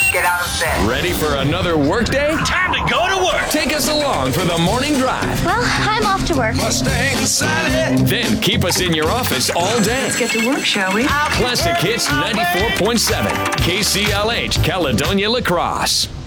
get out of bed. Ready for another workday? Time to go to work. Take us along for the morning drive. Well, I'm off to work. Mustang Sally. Then keep us in your office all day. Let's get to work, shall we? Classic Hits 94.7, KCLH, Caledonia La Crosse.